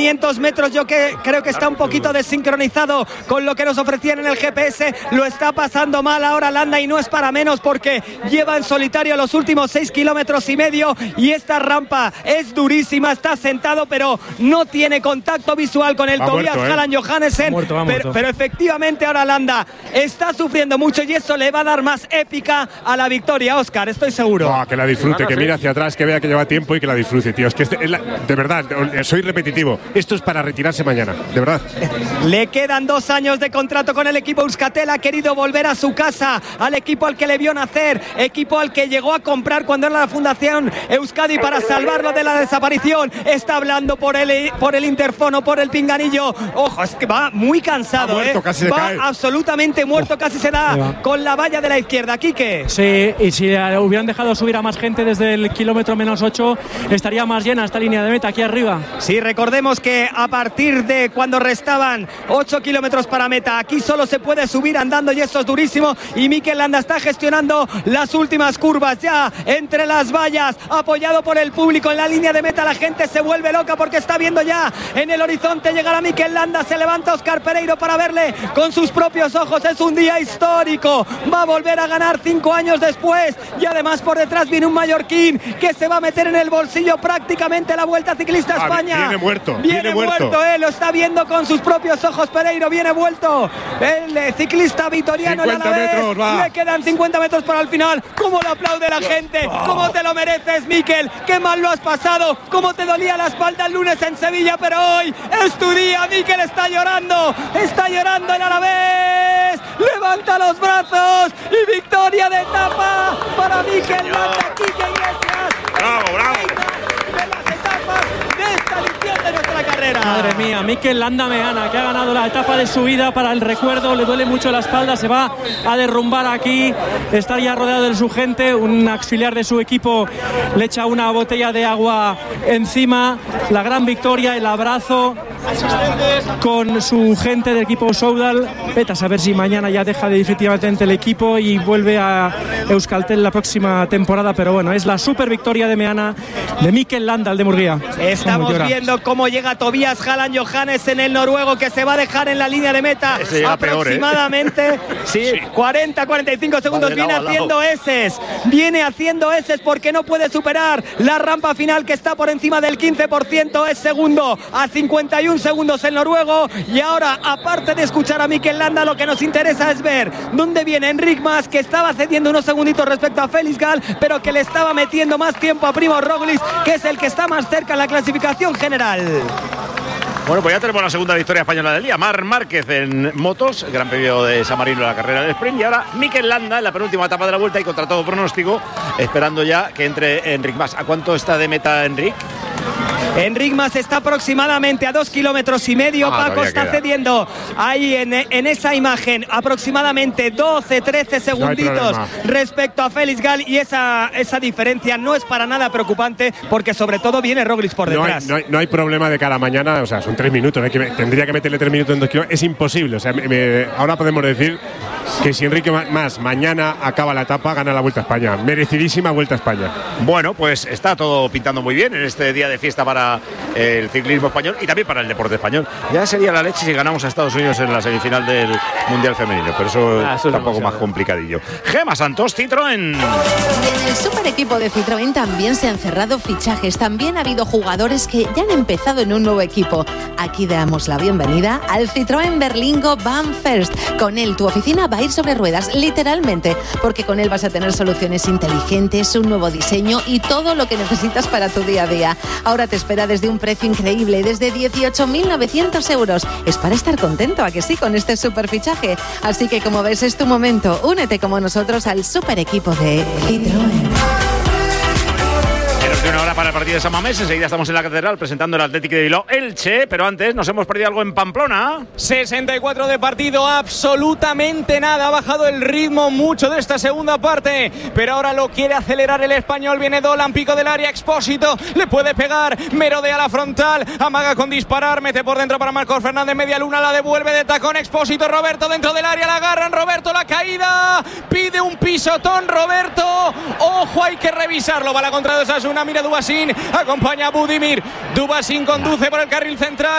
500 metros yo creo que está un poquito desincronizado con lo que nos ofrecían en el GPS. Lo está pasando mal ahora Landa y no es para menos porque lleva en solitario los últimos 6 kilómetros y medio y esta rampa es durísima, está sentado pero no tiene contacto visual con el Tobias Halland Johannessen, pero efectivamente ahora Landa está sufriendo mucho y eso le va a dar más épica a la victoria, Óscar, estoy seguro. Que la disfrute, que mire hacia atrás, que vea que lleva tiempo y que la disfrute, tío. Es que de verdad, soy repetitivo. Esto es para retirarse mañana, de verdad. Le quedan 2 años de contrato con el equipo Euskaltel, ha querido volver a su casa, al equipo al que le vio nacer, equipo al que llegó a comprar cuando era la Fundación Euskadi para salvarlo de la desaparición. Está hablando por el interfono, por el pinganillo. Ojo, es que va muy cansado, muerto, casi se cae. Absolutamente muerto, casi se da con la valla de la izquierda. Quique. Sí, y si hubieran dejado subir a más gente desde el kilómetro -8, estaría más llena esta línea de meta aquí arriba. Sí, recordemos que a partir de cuando restaban 8 kilómetros para meta, aquí solo se puede subir andando y eso es durísimo. Y Mikel Landa está gestionando las últimas curvas ya entre las vallas, apoyado por el público en la línea de meta. La gente se vuelve loca porque está viendo ya en el horizonte llegar a Mikel Landa. Se levanta Óscar Pereiro para verle con sus propios ojos. Es un día histórico, va a volver a ganar 5 años después y además por detrás viene un mallorquín que se va a meter en el bolsillo prácticamente la Vuelta Ciclista a España. Viene muerto, lo está viendo con sus propios ojos Pereiro, viene vuelto el ciclista vitoriano. 50 metros, le quedan 50 metros para el final. ¿Cómo lo aplaude la gente? ¿Cómo te lo mereces, Mikel? ¿Qué mal lo has pasado? ¿Cómo te dolía la espalda el lunes en Sevilla? Pero hoy es tu día. Mikel está llorando el Alavés, levanta los brazos y victoria de etapa para Mikel Landa. Quique Iglesias, bravo. De las etapas de esta edición de nuestra carrera. Madre mía, Mikel Landa Meana, que ha ganado la etapa de su vida para el recuerdo. Le duele mucho la espalda, se va a derrumbar aquí. Está ya rodeado de su gente. Un auxiliar de su equipo le echa una botella de agua encima. La gran victoria, el abrazo con su gente del equipo Soudal. Vete a saber si mañana ya deja definitivamente el equipo y vuelve a Euskaltel la próxima temporada, pero bueno, es la super victoria de Meana, de Mikel Landa, el de Murguía. Estamos viendo cómo llega Tobias Halland Johannessen, el noruego, que se va a dejar en la línea de meta aproximadamente 40-45 segundos. Viene haciendo eses porque no puede superar la rampa final, que está por encima del 15%. Es segundo a 51 segundos el noruego. Y ahora, aparte de escuchar a Mikel Landa, lo que nos interesa es ver dónde viene Enric Mas, que estaba cediendo unos segunditos respecto a Félix Gall, pero que le estaba metiendo más tiempo a Primož Roglič, que es el que está más cerca en la clasificación general. Bueno, pues ya tenemos la segunda victoria española del día. Marc Márquez en motos, el Gran Premio de San Marino, la carrera del sprint. Y ahora Mikel Landa en la penúltima etapa de la Vuelta y contra todo pronóstico, esperando ya que entre Enric Mas. ¿A cuánto está de meta Enric? Enric Mas está aproximadamente a 2,5 kilómetros. Paco está cediendo ahí en esa imagen aproximadamente 12-13 segunditos respecto a Félix Gall, y esa diferencia no es para nada preocupante porque sobre todo viene Roglič por detrás. No hay problema de cara a mañana, o sea, son 3 minutos, tendría que meterle 3 minutos en 2 kilómetros, es imposible, o sea, ahora podemos decir que si Enric Mas mañana acaba la etapa, gana la Vuelta a España, merecidísima Vuelta a España. Bueno, pues está todo pintando muy bien en este día de fiesta para el ciclismo español y también para el deporte español. Ya sería la leche si ganamos a Estados Unidos en la semifinal del Mundial Femenino, pero eso está un poco más complicadillo. Gemma Santos, Citroën. En el super equipo de Citroën también se han cerrado fichajes, también ha habido jugadores que ya han empezado en un nuevo equipo. Aquí damos la bienvenida al Citroën Berlingo Van First. Con él tu oficina va a ir sobre ruedas, literalmente, porque con él vas a tener soluciones inteligentes, un nuevo diseño y todo lo que necesitas para tu día a día. Ahora te espera desde un precio increíble, desde 18.900 euros. Es para estar contento, ¿a que sí?, con este super fichaje. Así que, como ves, es tu momento. Únete como nosotros al super equipo de Citroën. Una hora para el partido de San Mamés. Enseguida estamos en la Catedral presentando el Athletic de Bilbao Elche, pero antes nos hemos perdido algo en Pamplona. 64 de partido, absolutamente nada. Ha bajado el ritmo mucho de esta segunda parte, pero ahora lo quiere acelerar el español. Viene Dolan, pico del área, Expósito, le puede pegar, merodea la frontal, amaga con disparar, mete por dentro para Marcos Fernández, media luna, la devuelve de tacón, Expósito, Roberto dentro del área, la agarran, Roberto, la caída, pide un pisotón, Roberto, ojo, hay que revisarlo, va la contra de Osasuna, mira Dubasín, acompaña a Budimir, Dubasín conduce por el carril central.